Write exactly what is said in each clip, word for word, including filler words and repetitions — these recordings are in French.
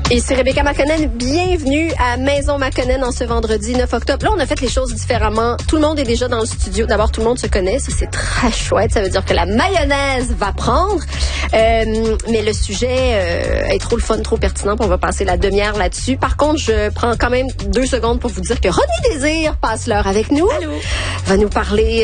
Et c'est Rebecca McConnell. Bienvenue à Maison McConnell en ce vendredi neuf octobre. Là, on a fait les choses différemment. Tout le monde est déjà dans le studio. D'abord, tout le monde se connaît. Ça, c'est très chouette. Ça veut dire que la mayonnaise va prendre. Euh, mais le sujet euh, est trop le fun, trop pertinent. Puis on va passer la demi-heure là-dessus. Par contre, je prends quand même deux secondes pour vous dire que René Désir passe l'heure avec nous. Allô. Va nous parler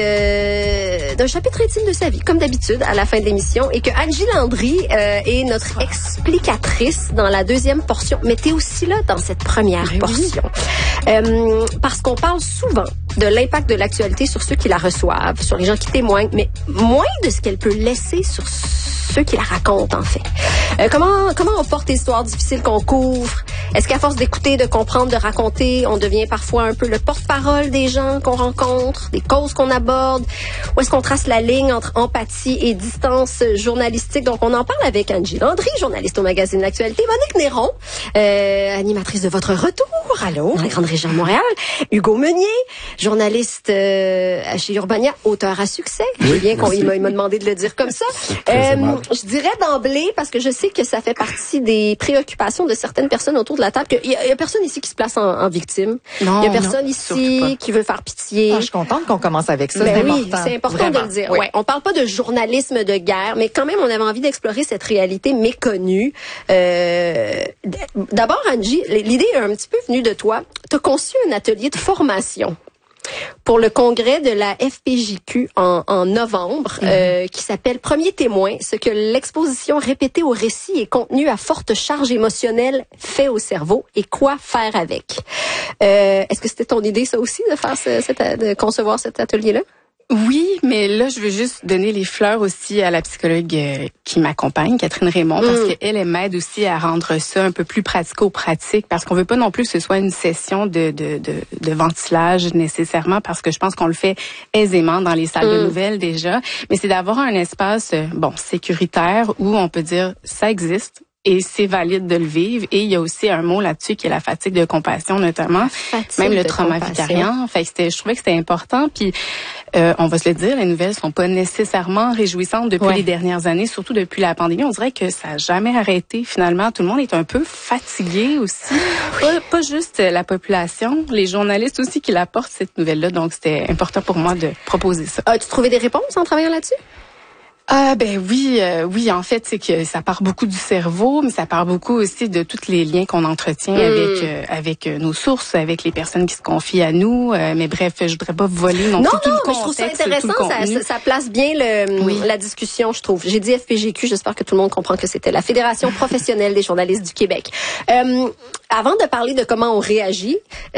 euh, d'un chapitre intime de sa vie, comme d'habitude, à la fin de l'émission. Et que Angie Landry euh, est notre explicatrice dans la deuxième portion. Mais t'es aussi là dans cette première oui, portion. Oui. Euh, parce qu'on parle souvent de l'impact de l'actualité sur ceux qui la reçoivent, sur les gens qui témoignent, mais moins de ce qu'elle peut laisser sur ceux qui la racontent, en fait. Euh, comment, comment on porte les histoires difficiles qu'on couvre? Est-ce qu'à force d'écouter, de comprendre, de raconter, on devient parfois un peu le porte-parole des gens qu'on rencontre, des causes qu'on aborde? Ou est-ce qu'on trace la ligne entre empathie et distance journalistique? Donc, on en parle avec Angie Landry, journaliste au magazine L'Actualité, Monique Néron, euh, animatrice de Votre Retour, allô, dans la Grande Région de Montréal, Hugo Meunier, journaliste euh, chez Urbania, auteur à succès. Oui, J'ai bien qu'on merci. il m'a, il m'a demandé de le dire comme ça. Euh, je dirais d'emblée, parce que je sais que ça fait partie des préoccupations de certaines personnes autour de la table, qu'il y a, il y a personne ici qui se place en, en victime. Non, il y a personne non, ici qui veut faire pitié. Ah, je suis contente qu'on commence avec ça. Ben c'est oui, important. c'est important Vraiment. de le dire. Oui. Ouais, on parle pas de journalisme de guerre, mais quand même, on avait envie d'explorer cette réalité méconnue. Euh, d'abord, Angie, l'idée est un petit peu venue de toi. Tu as conçu un atelier de formation pour le congrès de la F P J Q en, en novembre, mm-hmm. euh, qui s'appelle Premier témoin, ce que l'exposition répétée au récit et contenu à forte charge émotionnelle fait au cerveau et quoi faire avec. Euh, est-ce que c'était ton idée, ça aussi, de faire ce, cette, de concevoir cet atelier-là? Oui, mais là, je veux juste donner les fleurs aussi à la psychologue euh, qui m'accompagne, Catherine Raymond, parce Mm. qu'elle, elle m'aide aussi à rendre ça un peu plus pratico-pratique, parce qu'on veut pas non plus que ce soit une session de, de, de, de ventilage nécessairement, parce que je pense qu'on le fait aisément dans les salles Mm. de nouvelles déjà, mais c'est d'avoir un espace, euh, bon, sécuritaire où on peut dire, ça existe. Et c'est valide de le vivre. Et il y a aussi un mot là-dessus qui est la fatigue de compassion, notamment. Fatigue Même le de trauma compassion. vicarien. Fait que c'était, je trouvais que c'était important. Puis, euh, on va se le dire, les nouvelles sont pas nécessairement réjouissantes depuis ouais. les dernières années, surtout depuis la pandémie. On dirait que ça a jamais arrêté, finalement. Tout le monde est un peu fatigué aussi. Pas, pas juste la population, les journalistes aussi qui la portent, cette nouvelle-là. Donc, c'était important pour moi de proposer ça. As-tu trouvé des réponses en travaillant là-dessus? Ah ben oui, euh, oui, en fait, c'est que ça part beaucoup du cerveau, mais ça part beaucoup aussi de tous les liens qu'on entretient mmh. avec euh, avec euh, nos sources, avec les personnes qui se confient à nous. Euh, mais bref, je voudrais pas voler non, non plus tout non, le mais je trouve ça contexte, intéressant, tout le ça, contenu. ça, ça place bien le, Oui. la discussion, je trouve. J'ai dit F P J Q, j'espère que tout le monde comprend que c'était la Fédération professionnelle des journalistes du Québec. Euh, avant de parler de comment on réagit,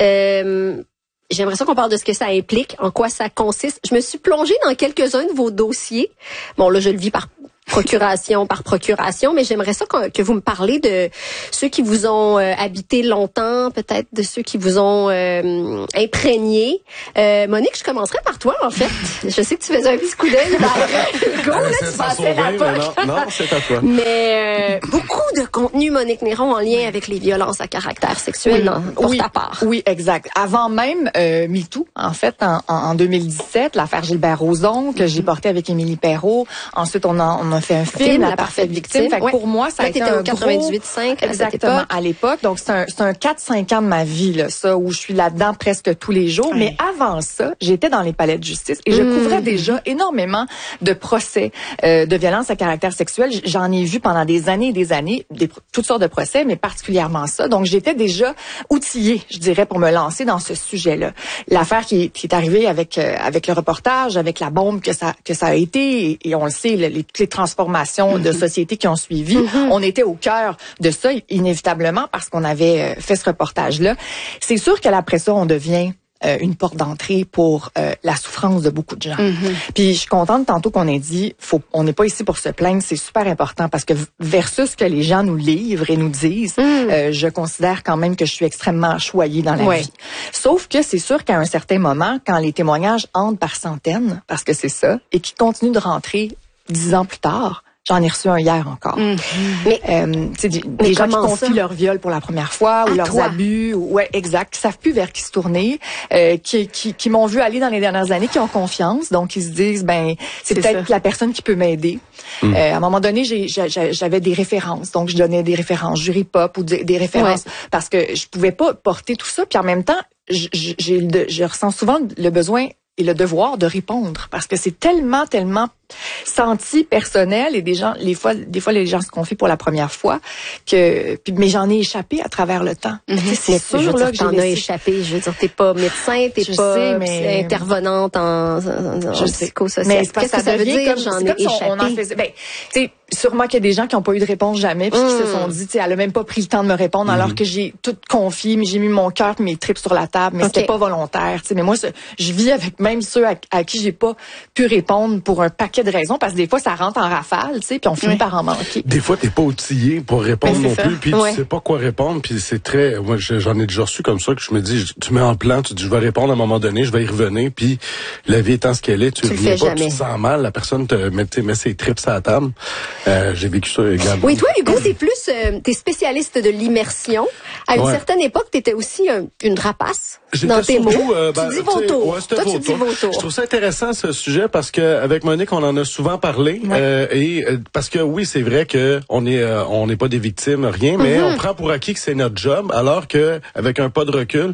euh, j'aimerais ça qu'on parle de ce que ça implique, en quoi ça consiste. Je me suis plongée dans quelques-uns de vos dossiers. Bon, là, je le vis par procuration par procuration, mais j'aimerais ça que, que vous me parlez de ceux qui vous ont euh, habité longtemps, peut-être de ceux qui vous ont euh, imprégné. Euh, Monique, je commencerai par toi, en fait. Je sais que tu faisais un petit coup d'œil dans Go, là, tu passais la poche. Non, non, c'est à toi. Mais euh, beaucoup de contenu, Monique Néron, en lien avec les violences à caractère sexuel, Oui. dans, pour oui. ta part. Oui, exact. Avant même euh, MeToo, en fait, en, en, en deux mille dix-sept, l'affaire Gilbert Rozon, que j'ai portée avec Émilie Perrault. Ensuite, on a, on a fait un film, Film, La, La parfaite parfaite victime. victime. Fait que Ouais. pour moi, ça Là, a été t'étais un au quatre-vingt-huit cinq à cette exactement, époque. à l'époque. Donc, c'est un, c'est un quatre cinq ans de ma vie, là, ça, où je suis là-dedans presque tous les jours. Oui. Mais avant ça, j'étais dans les palais de justice et je Mmh. couvrais déjà énormément de procès euh, de violence à caractère sexuel. J'en ai vu pendant des années et des années, des, toutes sortes de procès, mais particulièrement ça. Donc, j'étais déjà outillée, je dirais, pour me lancer dans ce sujet-là. L'affaire qui, qui est arrivée avec euh, avec le reportage, avec la bombe que ça que ça a été, et, et on le sait, le, les, toutes les transformations mm-hmm. de société qui ont suivi, mm-hmm. on était au cœur de ça, inévitablement, parce qu'on avait euh, fait ce reportage-là. C'est sûr qu'après ça, on devient Euh, une porte d'entrée pour euh, la souffrance de beaucoup de gens. Mm-hmm. Puis je suis contente tantôt qu'on ait dit, faut, on n'est pas ici pour se plaindre, c'est super important parce que versus ce que les gens nous livrent et nous disent, mm. euh, je considère quand même que je suis extrêmement choyée dans la ouais. vie. Sauf que c'est sûr qu'à un certain moment, quand les témoignages entrent par centaines, parce que c'est ça, et qui continuent de rentrer dix ans plus tard, J'en ai reçu un hier encore. Mmh. Mais euh, tu sais, des, des gens qui confient leur viol pour la première fois ou à leurs toi? abus, ou, ouais, exact, qui savent plus vers qui se tourner, euh, qui, qui, qui m'ont vu aller dans les dernières années, qui ont confiance, donc ils se disent, ben, c'est, c'est peut-être ça. La personne qui peut m'aider. Mmh. Euh, à un moment donné, j'ai, j'ai, j'avais des références, donc je donnais des références, jury pop ou des, des références, ouais. parce que je pouvais pas porter tout ça, puis en même temps, j'ai, j'ai, je ressens souvent le besoin et le devoir de répondre, parce que c'est tellement, tellement senti personnel, et des gens, les fois, des fois les gens se confient pour la première fois, que, puis, mais j'en ai échappé à travers le temps. Mm-hmm. C'est sûr, je veux là, dire, que t'en as échappé. Je veux dire, t'es pas médecin, t'es je pas sais, mais... intervenante en, en, en psychosocial. Mais qu'est-ce que ça veut dire, comme, j'en ai échappé? On en faisait, ben, tu sais, sûrement qu'il y a des gens qui n'ont pas eu de réponse jamais, puis mm. qui se sont dit, tu sais, elle a même pas pris le temps de me répondre, mm. alors que j'ai tout confié, mais j'ai mis mon cœur, mes tripes sur la table, mais okay. c'était pas volontaire, tu sais. Mais moi, je vis avec même ceux à, à qui j'ai pas pu répondre pour un paquet de raisons, parce que des fois, ça rentre en rafale, tu sais, puis on finit oui. par en manquer. Des fois, t'es pas outillé pour répondre non ça. plus, puis ouais. tu sais pas quoi répondre, puis c'est très... Moi, j'en ai déjà reçu comme ça, que je me dis, tu mets en plan, tu dis, je vais répondre à un moment donné, je vais y revenir, puis la vie étant ce qu'elle est, tu, tu reviens pas, jamais. Tu te sens mal, la personne te met, met ses tripes à la table. Euh, j'ai vécu ça également. Oui, toi, Hugo, t'es plus... Euh, t'es spécialiste de l'immersion. À une ouais. certaine époque, t'étais aussi un, une rapace J'étais dans tes surtout, mots. Euh, ben, tu dis vos tours. Ouais, toi, vos tu dis vos tours. Je trouve ça intéressant, ce sujet, parce que avec Monique, on en a souvent parlé. Ouais. Euh, et euh, parce que oui, c'est vrai que on est euh, on n'est pas des victimes, rien, mais mm-hmm. on prend pour acquis que c'est notre job, alors que avec un pas de recul,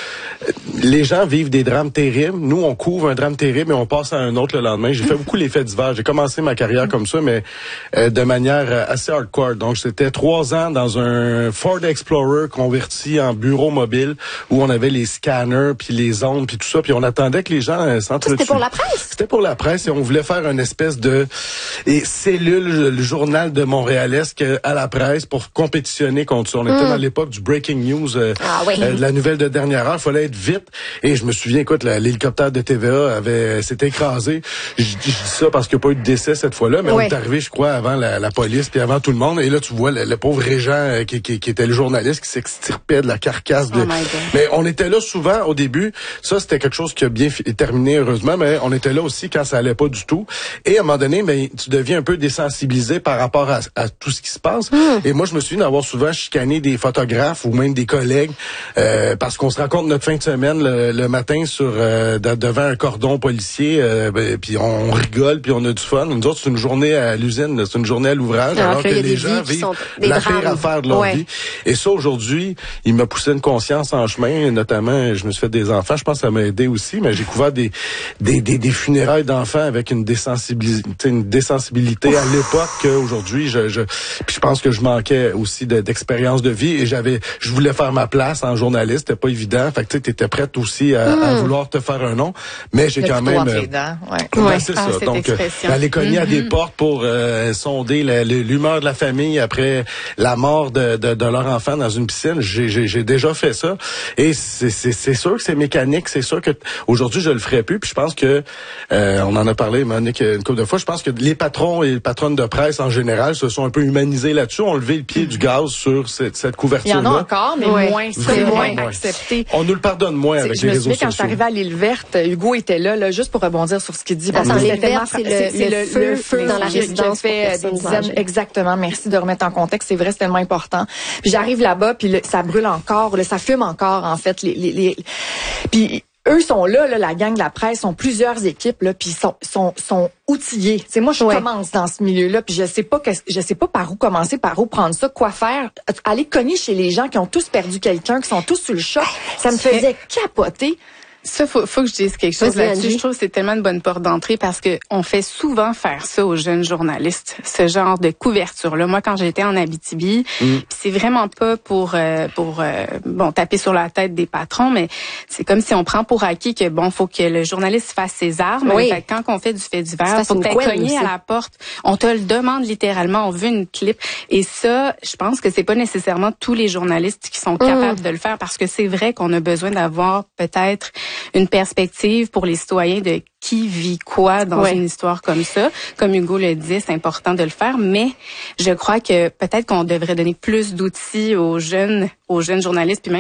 les gens vivent des drames terribles. Nous, on couvre un drame terrible et on passe à un autre le lendemain. J'ai fait beaucoup les faits divers. J'ai commencé ma carrière comme ça, mais euh, de manière assez hardcore. Donc, c'était trois ans dans un Ford Explorer converti en bureau mobile où on avait les scanners, puis les ondes, puis tout ça, puis on attendait que les gens euh, s'entretuent. C'était pour la presse? C'était pour la presse et on voulait faire une espèce de et cellule, le journal de Montréalesque à la presse pour compétitionner contre ça. On était mm. dans l'époque du breaking news, euh, ah, oui. euh, de la nouvelle de dernière heure. Il fallait être vite. Et je me souviens, écoute, la, l'hélicoptère de T V A avait s'était écrasé. Je, je dis ça parce qu'il n'y a pas eu de décès cette fois-là, mais oui. on est arrivé, je crois, avant la, la police, puis avant tout le monde. Et là, tu vois le, le pauvre Régent euh, qui, qui, qui était le journaliste qui s'extirpait de la carcasse. De... Oh mais on était là souvent au début. Ça, c'était quelque chose qui a bien fi- terminé heureusement, mais on était là aussi quand ça allait pas du tout. Et à un moment donné, ben, tu deviens un peu désensibilisé par rapport à, à tout ce qui se passe. Mm. Et moi, je me souviens d'avoir souvent chicané des photographes ou même des collègues euh, parce qu'on se rencontre notre fin de semaine le, le matin sur euh, de, devant un cordon policier, euh, ben, puis on rigole, puis on a du fun. Nous autres, c'est une journée à l'usine, c'est une journée à l'ouvrage, alors, alors que, que les gens vivent la pire affaire de leur ouais. vie. Et ça, aujourd'hui, il m'a poussé une conscience en chemin, notamment, je me suis fait des enfants, je pense que ça m'a aidé aussi, mais j'ai couvert des des, des, des funérailles d'enfants avec une désensibilité, une désensibilité à l'époque qu'aujourd'hui, je, je, puis je pense que je manquais aussi de, d'expérience de vie et j'avais, je voulais faire ma place en journaliste, c'était pas évident, fait que tu sais, t'étais prête aussi à, mmh. à vouloir te faire un nom, mais j'ai le quand même, euh, ouais. ben, ouais, c'est ah, ça, donc, aller cogner mmh. à des portes pour euh, sonder la, l'humeur de la famille après la mort de, de, de leur enfant dans une piscine, j'ai, j'ai, j'ai déjà fait ça, et c'est, c'est, c'est sûr que c'est mécanique, c'est sûr que aujourd'hui je le ferais plus, puis je pense que euh, on en a parlé, Monique, une couple de fois, je pense que les patrons et les patronnes de presse en général se sont un peu humanisés là-dessus, ont levé le pied mmh. du gaz sur cette, cette couverture-là. Il y en a encore, mais ouais. moins, c'est moins ouais. accepté. On nous le pardonne moins avec les réseaux sociaux. Je me souviens quand je suis arrivée à l'île verte, Hugo était là, là, juste pour rebondir sur ce qu'il dit. Parce que l'île verte, c'est le, c'est le, le, feu, le feu dans la résidence. Fait des dizaines, exactement. Merci de remettre en contexte. C'est vrai, c'est tellement important. Puis j'arrive là-bas, puis le, ça brûle encore, là, ça fume encore, en fait. Les, les, les... Puis eux sont là, là, la gang de la presse, sont plusieurs équipes, là, puis sont, sont, sont outillés. C'est moi, je ouais. commence dans ce milieu-là, puis je sais pas que, je sais pas par où commencer, par où prendre ça, quoi faire. Aller cogner chez les gens qui ont tous perdu quelqu'un, qui sont tous sur le choc, ça me faisait capoter. Ça, faut, faut que je dise quelque chose là-dessus. Je trouve que c'est tellement une bonne porte d'entrée parce que on fait souvent faire ça aux jeunes journalistes, ce genre de couverture-là. Moi, quand j'étais en Abitibi, mm. c'est vraiment pas pour euh, pour euh, bon taper sur la tête des patrons, mais c'est comme si on prend pour acquis que bon, faut que le journaliste fasse ses armes. Oui. Fait, quand on fait du fait divers, faut que t'aies cogné à la porte. On te le demande littéralement. On veut une clip. Et ça, je pense que c'est pas nécessairement tous les journalistes qui sont capables mm. de le faire parce que c'est vrai qu'on a besoin d'avoir peut-être une perspective pour les citoyens de qui vit quoi dans ouais. une histoire comme ça. Comme Hugo le dit, c'est important de le faire, mais je crois que peut-être qu'on devrait donner plus d'outils aux jeunes, aux jeunes journalistes, puis même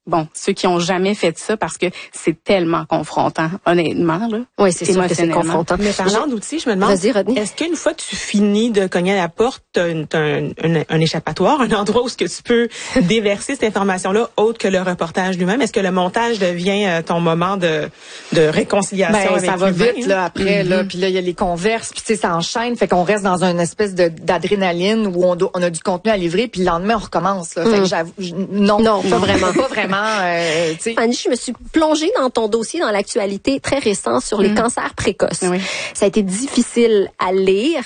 bon, ceux qui ont jamais fait ça, parce que c'est tellement confrontant, honnêtement, là. Oui, c'est sûr que c'est confrontant. Mais parlant d'outils, je me demande, est-ce qu'une fois que tu finis de cogner à la porte, t'as, un, t'as un, un, un échappatoire, un endroit où ce que tu peux déverser cette information-là, autre que le reportage lui-même? Est-ce que le montage devient euh, ton moment de, de réconciliation ben, avec ça va l'humain, vite, là, après, mm-hmm. là, puis là, il y a les converses, puis tu sais, ça enchaîne, fait qu'on reste dans une espèce de, d'adrénaline où on, do, on a du contenu à livrer, puis le lendemain, on recommence, là. Mm. Fait que j'avoue, non. Non, pas vraiment. Pas vraiment, euh, tu sais. Annie, je me suis plongée dans ton dossier, dans l'actualité très récente sur les mm. cancers précoces. Oui. Ça a été difficile à lire.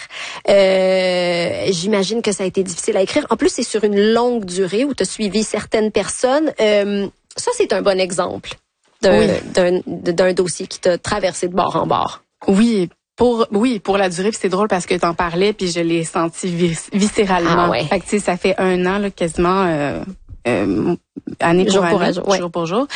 Euh, j'imagine que ça a été difficile à écrire. En plus, c'est sur une longue durée où tu as suivi certaines personnes. Euh, ça, c'est un bon exemple d'un, oui. d'un, d'un dossier qui t'a traversé de bord en bord. Oui. Pour oui, pour la durée, puis c'est drôle parce que t'en parlais, puis je l'ai senti vis- viscéralement. Ah ouais. Fait que tu sais, ça fait un an là, quasiment euh, euh, année jour pour année, jour, ouais. jour pour jour.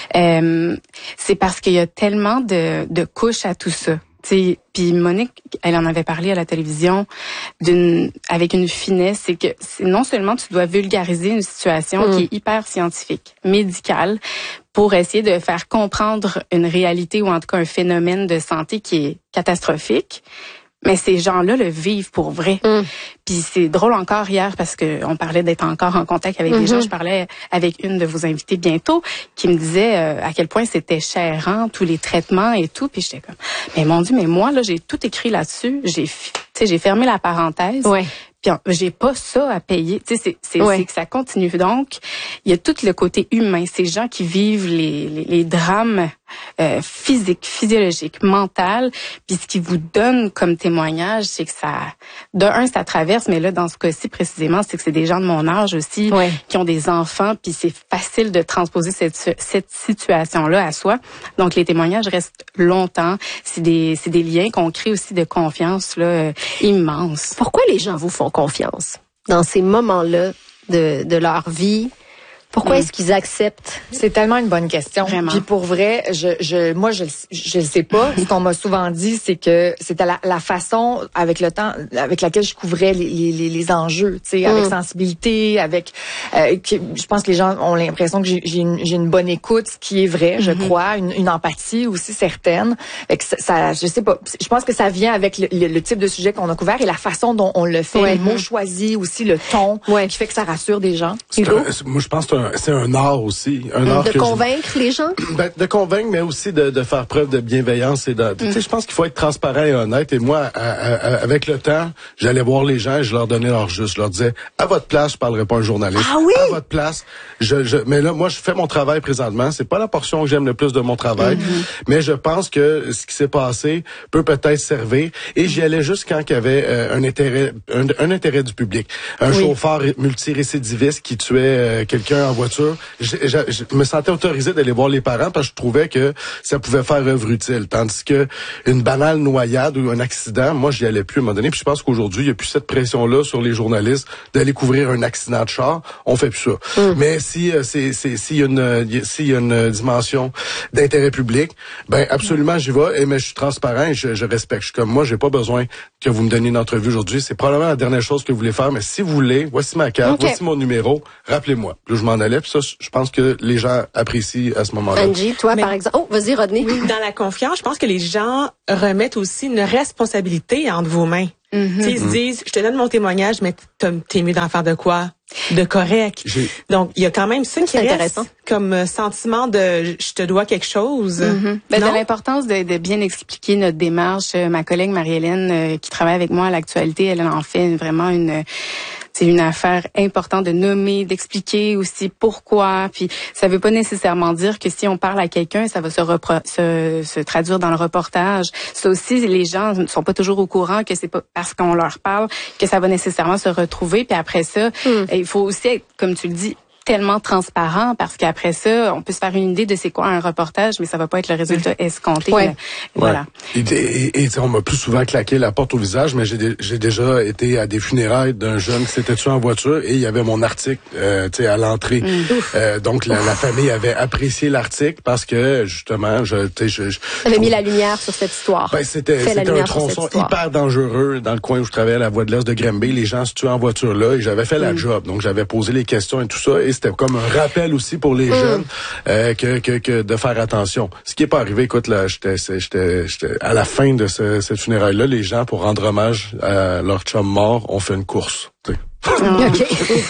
Euh, c'est parce qu'il y a tellement de, de couches à tout ça. T'sais, puis Monique, elle en avait parlé à la télévision d'une avec une finesse, c'est que c'est non seulement tu dois vulgariser une situation mmh. qui est hyper scientifique, médicale, pour essayer de faire comprendre une réalité ou en tout cas un phénomène de santé qui est catastrophique. Mais ces gens-là le vivent pour vrai. Mm. Puis c'est drôle encore hier parce que on parlait d'être encore en contact avec mm-hmm. des gens. Je parlais avec une de vos invitées bientôt qui me disait euh, à quel point c'était chérant, tous les traitements et tout. Puis j'étais comme, mais mon Dieu, mais moi là, j'ai tout écrit là-dessus. J'ai, tu sais, j'ai fermé la parenthèse. Ouais. Puis j'ai pas ça à payer. Tu sais, c'est, c'est, ouais. c'est que ça continue. Donc, il y a tout le côté humain. Ces gens qui vivent les, les, les drames euh, physiques, physiologiques, mentaux. Puis ce qui vous donne comme témoignage, c'est que ça, de un, ça traverse. Mais là, dans ce cas-ci précisément, c'est que c'est des gens de mon âge aussi ouais. qui ont des enfants. Puis c'est facile de transposer cette, cette situation-là à soi. Donc les témoignages restent longtemps. C'est des, c'est des liens qu'on crée aussi de confiance là euh, immenses. Pourquoi les gens vous font confiance dans ces moments-là de, de leur vie? Pourquoi mmh. est-ce qu'ils acceptent? C'est tellement une bonne question. Vraiment. Puis pour vrai, je, je, moi, je, je le sais pas. Ce qu'on m'a souvent dit, c'est que c'était la, la façon, avec le temps, avec laquelle je couvrais les, les, les enjeux, tu sais, mmh. avec sensibilité, avec, euh, que, je pense que les gens ont l'impression que j'ai, j'ai, une, j'ai une bonne écoute, ce qui est vrai, je mmh. crois, une, une empathie aussi certaine. Fait que ça, ça, je sais pas. Je pense que ça vient avec le, le, le type de sujet qu'on a couvert et la façon dont on le fait, ouais. les mots choisis aussi, le ton, ouais. qui fait que ça rassure des gens. C'est un, moi, je pense que c'est un c'est un art aussi, un art de que convaincre je... les gens. Ben, de convaincre, mais aussi de, de faire preuve de bienveillance et de. Mm. Tu sais, je pense qu'il faut être transparent et honnête. Et moi, à, à, à, avec le temps, j'allais voir les gens et je leur donnais leur juste. Je leur disais, à votre place, je parlerai pas à un journaliste. Ah oui? À votre place, je, je. Mais là, moi, je fais mon travail présentement. C'est pas la portion que j'aime le plus de mon travail, mm-hmm. mais je pense que ce qui s'est passé peut peut-être servir. Et j'y allais juste quand il y avait euh, un intérêt, un, un intérêt du public, un oui. chauffeur multirécidiviste qui tuait euh, quelqu'un en voiture. Je, je, je me sentais autorisé d'aller voir les parents parce que je trouvais que ça pouvait faire œuvre utile. Tandis que une banale noyade ou un accident, moi, j'y allais plus à un moment donné. Puis je pense qu'aujourd'hui, il n'y a plus cette pression-là sur les journalistes d'aller couvrir un accident de char. On fait plus ça. Mm. Mais si euh, c'est, c'est, s'il y a une, s'il y a une dimension d'intérêt public, ben absolument, j'y vais. Et mais je suis transparent et je, je respecte. Je suis comme moi, j'ai pas besoin que vous me donniez une entrevue aujourd'hui. C'est probablement la dernière chose que vous voulez faire. Mais si vous voulez, voici ma carte, okay. voici mon numéro. Rappelez-moi. Puis là, je m'en allais. Puis ça, je pense que les gens apprécient à ce moment-là. Angie, toi, mais, par exemple. Oh, vas-y, Rodney. Oui, dans la confiance, je pense que les gens remettent aussi une responsabilité entre vos mains. Mm-hmm. Tu sais, ils se disent, je te donne mon témoignage, mais t'es mieux d'en faire de quoi? De correct. J'ai... Donc, il y a quand même ça qui reste comme sentiment de je te dois quelque chose. Mm-hmm. Ben, de l'importance de, de bien expliquer notre démarche. Ma collègue Marie-Hélène, euh, qui travaille avec moi à l'actualité, elle en fait vraiment une... C'est une affaire importante de nommer, d'expliquer aussi pourquoi. Puis ça veut pas nécessairement dire que si on parle à quelqu'un, ça va se, repro- se, se traduire dans le reportage. Ça aussi, les gens ne sont pas toujours au courant que c'est pas parce qu'on leur parle que ça va nécessairement se retrouver. Puis après ça, mm. il faut aussi être, comme tu le dis, tellement transparent parce qu'après ça, on peut se faire une idée de c'est quoi un reportage, mais ça va pas être le résultat escompté. Ouais. Voilà. Ouais. Et, et, et on m'a plus souvent claqué la porte au visage, mais j'ai, j'ai déjà été à des funérailles d'un jeune qui s'était tué en voiture et il y avait mon article euh, tu sais, à l'entrée. Mm. Euh, donc la, la famille avait apprécié l'article parce que justement, je, tu sais, je, je avait mis la lumière sur cette histoire. Ben c'était, c'était un tronçon hyper dangereux dans le coin où je travaillais à la Voie de l'Est de Granby. Les gens se tuaient en voiture là et j'avais fait mm. la job, donc j'avais posé les questions et tout ça. Et sais, c'était comme un rappel aussi pour les mm. jeunes euh, que, que que de faire attention. Ce qui est pas arrivé, écoute là, j'étais j'étais j'étais à la fin de ce, cette funéraille là, les gens pour rendre hommage à leur chum mort ont fait une course. T'sais. Okay.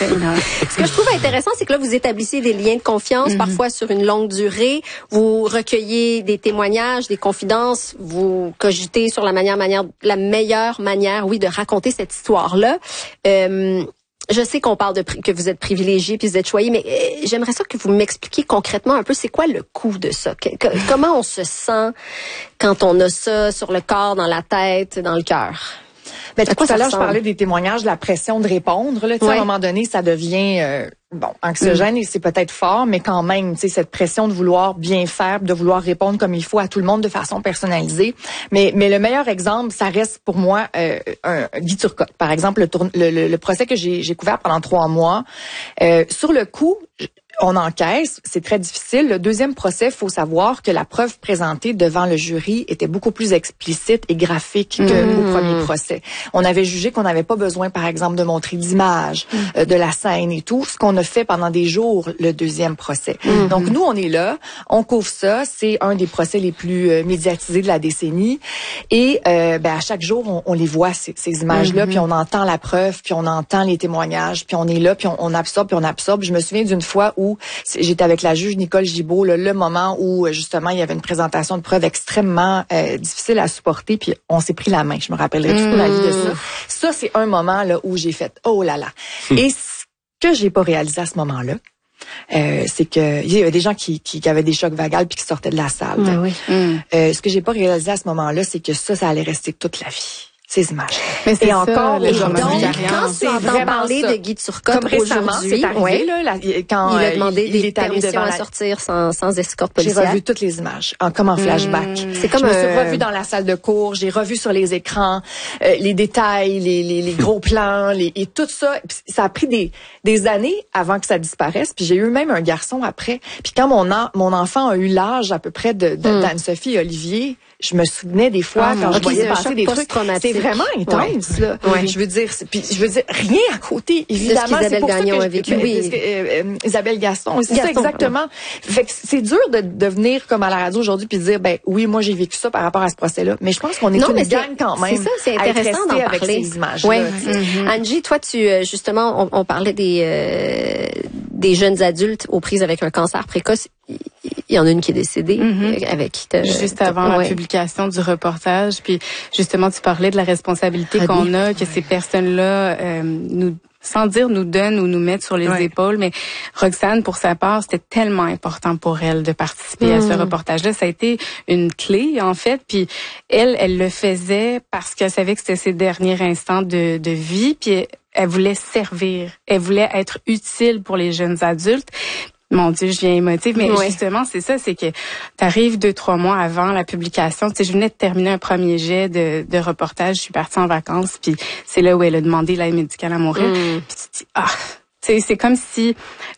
Ce que je trouve intéressant, c'est que là, vous établissez des liens de confiance, mm-hmm. parfois sur une longue durée. Vous recueillez des témoignages, des confidences. Vous cogitez sur la manière, manière, la meilleure manière, oui, de raconter cette histoire-là. Euh, je sais qu'on parle de que vous êtes privilégié puis vous êtes choyé, mais euh, j'aimerais ça que vous m'expliquiez concrètement un peu c'est quoi le coût de ça. Que, que, comment on se sent quand on a ça sur le corps, dans la tête, dans le cœur? Ben, tout à l'heure, je parlais des témoignages, de la pression de répondre. Là, ouais. À un moment donné, ça devient euh, bon anxiogène mm. et c'est peut-être fort, mais quand même, cette pression de vouloir bien faire, de vouloir répondre comme il faut à tout le monde de façon personnalisée. Mais, mais le meilleur exemple, ça reste pour moi euh, un, un Guy Turcotte. Par exemple, le, tourne, le, le, le procès que j'ai, j'ai couvert pendant trois mois. Euh, sur le coup, on encaisse, c'est très difficile. Le deuxième procès, il faut savoir que la preuve présentée devant le jury était beaucoup plus explicite et graphique que mmh. au premier procès. On avait jugé qu'on n'avait pas besoin, par exemple, de montrer d'images, mmh. euh, de la scène et tout, ce qu'on a fait pendant des jours le deuxième procès. Mmh. Donc, nous, on est là, on couvre ça. C'est un des procès les plus euh, médiatisés de la décennie. Et euh, ben, à chaque jour, on, on les voit, ces, ces images-là, mmh. puis on entend la preuve, puis on entend les témoignages, puis on est là, puis on, on absorbe, puis on absorbe. Je me souviens d'une fois où j'étais avec la juge Nicole Gibault, là, le moment où justement il y avait une présentation de preuves extrêmement euh, difficile à supporter, puis on s'est pris la main. Je me rappellerai toute ma vie de ça. Ça, c'est un moment là où j'ai fait oh là là. Mmh. Et ce que j'ai pas réalisé à ce moment-là, euh, c'est que il y avait des gens qui, qui, qui avaient des chocs vagales puis qui sortaient de la salle. Mmh, oui. mmh. euh, ce que j'ai pas réalisé à ce moment-là, c'est que ça, ça allait rester toute la vie. Ces images. Mais c'est et ça, encore, le donc, quand tu entends parler ça. de Guy Turcotte aujourd'hui, c'est arrivé, ouais, là, la, quand il a demandé il, des il est allé permissions devant à la... sortir sans, sans escorte policière. J'ai revu toutes les images, en, comme en flashback. Mmh. C'est comme je me suis euh... revue dans la salle de cours, j'ai revu sur les écrans euh, les détails, les, les, les gros plans, les, et tout ça. Ça a pris des, des années avant que ça disparaisse. Puis j'ai eu même un garçon après. Puis quand mon, a, mon enfant a eu l'âge à peu près de, de mmh. d'Anne-Sophie et Olivier, je me souvenais des fois ah, quand okay, je voyais passer des trucs. C'est vraiment intense, ouais. là. Ouais. Je veux dire, puis je veux dire, rien à côté, évidemment. C'est pour Gagnon ça que vécu, je, oui. que, euh, euh, Isabelle Gaston, c'est ça exactement. Ouais. Fait que c'est dur de, de venir comme à la radio aujourd'hui puis de dire, ben oui, moi j'ai vécu ça par rapport à ce procès-là. Mais je pense qu'on est non, une gang quand même. C'est ça, c'est intéressant d'en avec parler. Ces images. Ouais. Mm-hmm. Angie, toi, tu justement, on, on parlait des euh, des jeunes adultes aux prises avec un cancer précoce. Il y en a une qui est décédée mm-hmm. avec qui t'as, juste avant ouais. la publication du reportage. Puis justement, tu parlais de la responsabilité ah, qu'on a, que ouais. ces personnes-là euh, nous, sans dire nous donnent ou nous mettent sur les ouais. épaules. Mais Roxane, pour sa part, c'était tellement important pour elle de participer mm. à ce reportage-là. Ça a été une clé en fait. Puis elle, elle le faisait parce qu'elle savait que c'était ses derniers instants de, de vie. Puis elle voulait servir, elle voulait être utile pour les jeunes adultes. Mon Dieu, je viens émotive, mais ouais. justement, c'est ça, c'est que t'arrives deux, trois mois avant la publication. Tu sais, je venais de terminer un premier jet de, de reportage, je suis partie en vacances, puis c'est là où elle a demandé l'aide médicale à mourir. Mm. Puis tu te dis, ah, tu sais, c'est comme si,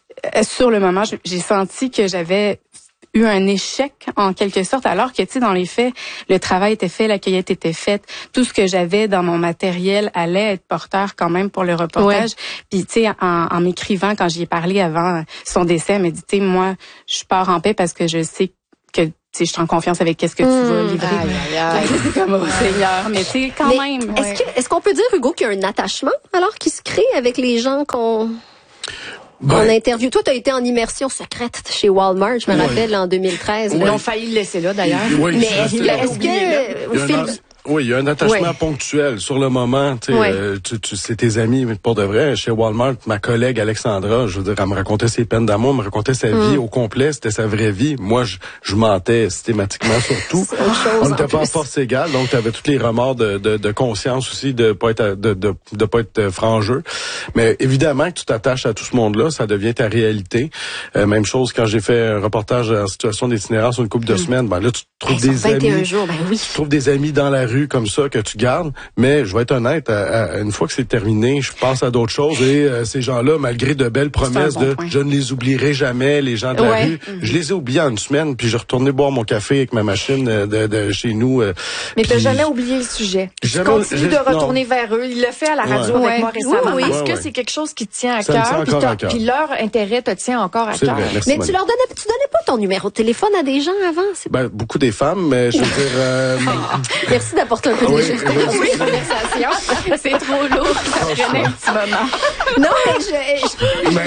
sur le moment, j'ai senti que j'avais eu un échec en quelque sorte, alors que, tu sais, dans les faits, le travail était fait, la cueillette était faite, tout ce que j'avais dans mon matériel allait être porteur quand même pour le reportage. Ouais. Puis, tu sais, en, en m'écrivant, quand j'y ai parlé avant son décès, elle m'a dit, tu sais, moi, je pars en paix parce que je sais que tu sais, je suis en confiance avec qu'est-ce que tu vas livrer. Aïe, aïe, aïe. C'est comme au Seigneur, mais tu sais, quand mais même. Est-ce ouais. que, est-ce qu'on peut dire, Hugo, qu'il y a un attachement, alors, qui se crée avec les gens qu'on... Ben, on interview. Toi, tu as été en immersion secrète chez Walmart, je me ouais. rappelle, en deux mille treize. Ils ont failli le laisser là, d'ailleurs. Oui, mais est-ce que, au fil... Oui, il y a un attachement oui. ponctuel. Sur le moment, tu sais, oui. euh, tu, tu, c'est tes amis, mais pour de vrai, chez Walmart, ma collègue Alexandra, je veux dire, elle me racontait ses peines d'amour, elle me racontait sa mm. vie au complet, c'était sa vraie vie. Moi, je, je mentais systématiquement sur tout. On n'était pas en force égale, donc tu avais tous les remords de, de, de conscience aussi, de pas être de, de, de pas être frangeux. Mais évidemment que tu t'attaches à tout ce monde-là, ça devient ta réalité. Euh, même chose quand j'ai fait un reportage en situation d'itinérance sur une couple de mm. semaines, ben là, tu te trouves hey, des vingt et un amis. jours, ben oui. Tu trouves des amis dans la rue comme ça que tu gardes. Mais je vais être honnête, à, à, une fois que c'est terminé, je pense à d'autres choses et euh, ces gens-là, malgré de belles promesses bon de point. Je ne les oublierai jamais, les gens de la ouais. rue, mm-hmm. je les ai oubliés en une semaine, puis je retournais boire mon café avec ma machine de, de chez nous. Euh, mais t'as jamais oublié le sujet. Tu continues de retourner non. vers eux. Il l'a fait à la radio ouais. avec moi récemment. Oui, oui. Est-ce ouais, que ouais. c'est quelque chose qui te tient à ça cœur? Puis leur intérêt te tient encore à cœur. Vrai, mais tu leur donnais, tu donnais pas ton numéro de téléphone à des gens avant? Ben, beaucoup des femmes, mais je veux dire... Euh... Merci d'apporter un peu de oui, légèreté oui, dans cette conversation. C'est trop lourd. Ça prenait un petit moment. Non, mais je... je... Mais...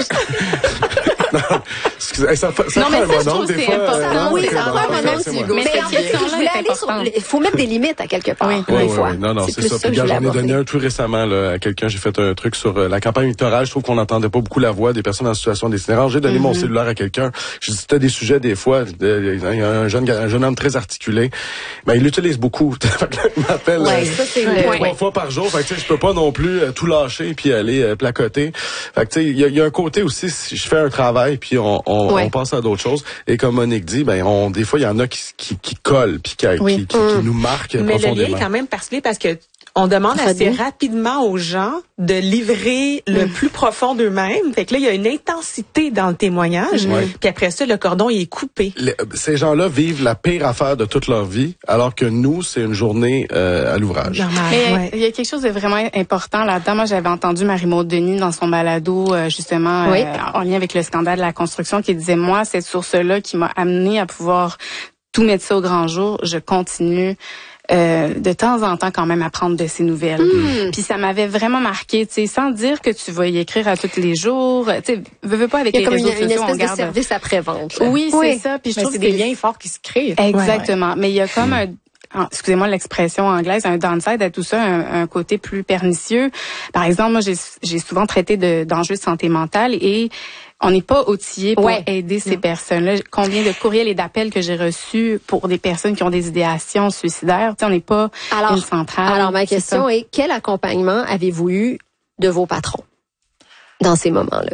non, excusez, ça, ça non, mais fait ça, un je trouve des c'est fois, important. Euh, oui, okay, ça bon, prend un okay, moment c'est de moi. Mais en fait, je voulais aller sur... Il faut mettre des limites à quelque part, oui, des oui, fois. Oui, non, non, c'est, c'est ça. ça Puis, j'en ai donné un tout récemment là, à quelqu'un. J'ai fait un truc sur euh, la campagne électorale. Je trouve qu'on n'entendait pas beaucoup la voix des personnes en situation d'itinérance. J'ai donné mm-hmm. mon cellulaire à quelqu'un. J'ai dit, c'était des sujets, des fois, il y a un jeune, un jeune homme très articulé. Ben, il l'utilise beaucoup. Il m'appelle ouais, ça, c'est euh, le trois ouais. fois par jour. Fait que, tu sais, je peux pas non plus euh, tout lâcher puis aller euh, placoter. Fait que, tu sais, il y, y a un côté aussi, si je fais un travail puis on, on, ouais. on passe à d'autres choses. Et comme Monique dit, ben, on, des fois, il y en a qui, qui, qui collent puis qui, oui. qui, qui, mmh. qui nous marquent mais profondément. Mais le lien est quand même particulier parce que on demande assez rapidement aux gens de livrer le mmh. plus profond d'eux-mêmes. Fait que là, il y a une intensité dans le témoignage. Mmh. Puis après ça, le cordon il est coupé. Les, ces gens-là vivent la pire affaire de toute leur vie, alors que nous, c'est une journée euh, à l'ouvrage. Mais ouais. il y a quelque chose de vraiment important là-dedans. Moi, j'avais entendu Marie-Maude Denis dans son balado, euh, justement, oui. euh, en lien avec le scandale de la construction, qui disait, moi, cette source-là qui m'a amené à pouvoir tout mettre ça au grand jour, je continue Euh, de temps en temps quand même à prendre de ces nouvelles. Mmh. Puis ça m'avait vraiment marqué, tu sais, sans dire que tu vas y écrire à tous les jours, tu sais, veux, veux pas avec les réseaux sociaux. Il y a comme une, une espèce on garde... de service après-vente. Oui, oui, c'est ça. Puis je trouve c'est que des liens forts qui se créent. Exactement. Ouais. Mais il y a comme un excusez-moi l'expression anglaise, un downside à tout ça, un, un côté plus pernicieux. Par exemple, moi, j'ai, j'ai souvent traité de, d'enjeux de santé mentale et on n'est pas outillé pour ouais. aider ces mmh. personnes-là. Combien de courriels et d'appels que j'ai reçus pour des personnes qui ont des idéations suicidaires. Tu sais, on n'est pas alors, une centrale. Alors, ma question est, quel accompagnement avez-vous eu de vos patrons dans ces moments-là?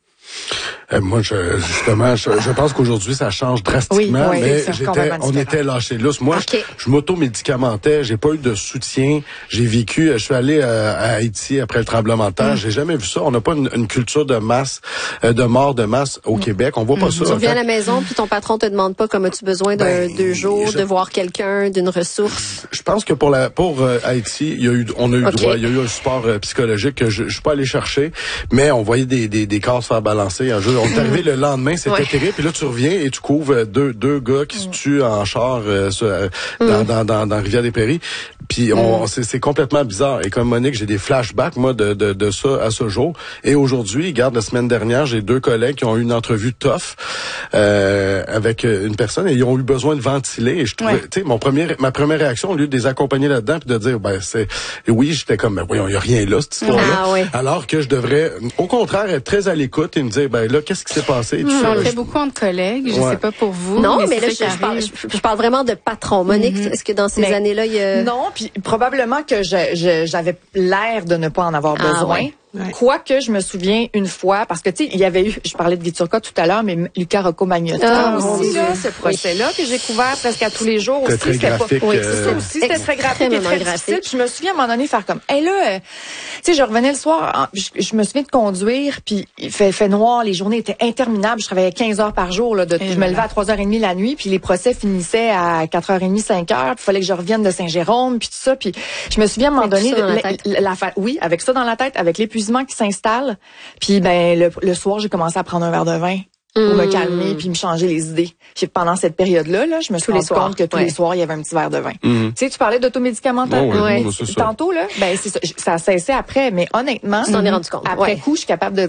Euh, moi, je, justement, je, je pense qu'aujourd'hui, ça change drastiquement, oui, oui, mais ça, j'étais, on était lâchés lousse. Moi, okay. je, je m'auto-médicamentais, j'ai pas eu de soutien. J'ai vécu, je suis allé euh, à Haïti après le tremblement de terre. Mm. J'ai jamais vu ça. On n'a pas une, une culture de masse, euh, de mort de masse au mm. Québec. On voit pas mm. ça. Tu reviens à la maison, puis ton patron te demande pas comme as-tu besoin d'un ben, deux jours, je, de voir quelqu'un, d'une ressource. Je pense que pour la pour euh, Haïti, il y a eu, on a eu okay. droit, il y a eu un support euh, psychologique que je, je suis pas allé chercher, mais on voyait des des, des corps se faire balancer. Un jeu, on est arrivé le lendemain, c'était ouais. terrible. Puis là, tu reviens et tu couvres deux deux gars qui mm. se tuent en char euh, sur, euh, mm. dans, dans dans dans Rivière-des-Prairies. Puis on, mm. c'est, c'est complètement bizarre. Et comme Monique, j'ai des flashbacks moi de de, de ça à ce jour. Et aujourd'hui, regarde, la semaine dernière, j'ai deux collègues qui ont eu une entrevue tough euh, avec une personne et ils ont eu besoin de ventiler. Et je trouvais, ouais. tu sais, mon premier, ma première réaction, au lieu de les accompagner là-dedans puis de dire, ben c'est, oui, j'étais comme, ben voyons, il y a rien là cette histoire-là. Ah, oui. Alors que je devrais, au contraire, être très à l'écoute et me dire, ben là, qu'est-ce qui s'est passé? Mmh, on le fait beaucoup entre collègues. Je ouais. sais pas pour vous. Non, mais, mais là, je, je, parle, je, je parle vraiment de patron. Monique, mm-hmm. est-ce que dans ces mais années-là, il y a... Non, puis probablement que je, je, j'avais l'air de ne pas en avoir ah, besoin. Ouais. Ouais. Quoique je me souviens une fois, parce que tu sais, il y avait eu, je parlais de Guy Turcotte tout à l'heure, mais Luca Rocco-Magnotta oh, aussi, là, ce procès-là que j'ai couvert presque à tous les jours aussi. C'était très graphique. Pas, oui, c'est ça aussi, c'était très graphique et très difficile. Puis je me souviens à un moment donné faire comme, hey là, euh, tu sais, je revenais le soir, je, je me souviens de conduire, puis il fait, fait noir, les journées étaient interminables, je travaillais quinze heures par jour, là, de, je me levais à trois heures trente la nuit, puis les procès finissaient à quatre heures trente, cinq heures, puis il fallait que je revienne de Saint-Jérôme, puis tout ça, puis je me souviens à un moment donné, la, la, la, oui, avec ça dans la tête, avec l'épuisement qui s'installe. Puis ben le, le soir, j'ai commencé à prendre un verre de vin pour mmh. me calmer puis me changer les idées. Puis pendant cette période-là, là, je me suis rendu compte que tous ouais. les soirs, il y avait un petit verre de vin. Mmh. Tu sais, tu parlais d'automédicamentation. Oh, oui, ouais. oui, c'est ça. Tantôt là, ben c'est ça, ça a cessé après, mais honnêtement, tu t'en es rendu compte. Après ouais. coup, je suis capable de